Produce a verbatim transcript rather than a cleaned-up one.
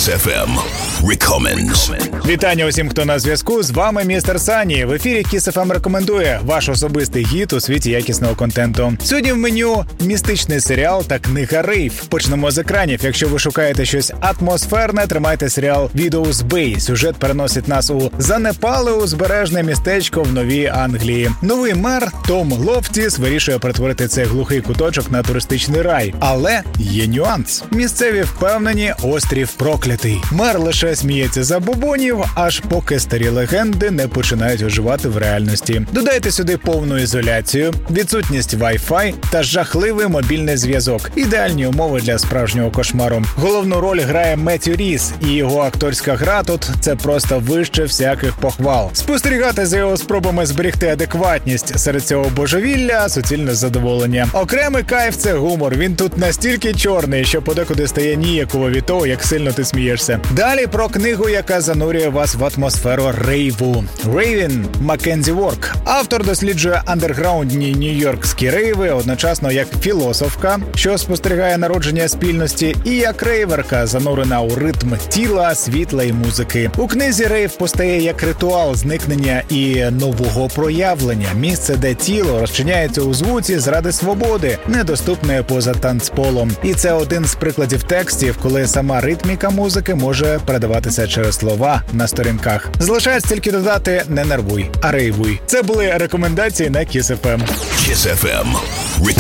Kiss еф ем Recommends. Вітання усім, хто на зв'язку. З вами містер Сані. В ефірі Kiss еф ем рекомендує ваш особистий гід у світі якісного контенту. Сьогодні в меню містичний серіал та книга Рейв. Почнемо з екранів. Якщо ви шукаєте щось атмосферне, тримайте серіал Widow's Bay. Сюжет переносить нас у занепале узбережне містечко в Новій Англії. Новий мер Том Лофтіс вирішує перетворити цей глухий куточок на туристичний рай. Але є нюанс. Місцеві впевнені, острів проклятий. Мер лише сміється за бубонів, аж поки старі легенди не починають оживати в реальності. Додайте сюди повну ізоляцію, відсутність Wi-Fi та жахливий мобільний зв'язок. Ідеальні умови для справжнього кошмару. Головну роль грає Меттью Ріс, і його акторська гра тут – це просто вище всяких похвал. Спостерігати за його спробами зберегти адекватність серед цього божевілля – суцільне задоволення. Окремий кайф – це гумор. Він тут настільки чорний, що подекуди стає ніяково від того, як сильно ти смієшся. Далі про книгу, яка занурює вас в атмосферу рейву. Рейвін Маккензі Ворк. Автор досліджує андерграундні нью-йоркські рейви, одночасно як філософка, що спостерігає народження спільності, і як рейверка, занурена у ритм тіла, світла і музики. У книзі рейв постає як ритуал зникнення і нового проявлення. Місце, де тіло розчиняється у звуці заради свободи, недоступної поза танцполом. І це один з прикладів текстів, коли сама ритміка музики може передаватися через слова на сторінках. Залишається тільки додати «не нервуй, а рейвуй». Це були рекомендації на Kiss еф ем. Kiss еф ем